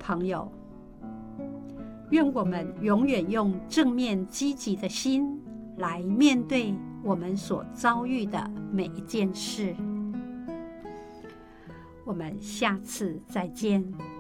朋友，愿我们永远用正面积极的心来面对我们所遭遇的每一件事。我们下次再见。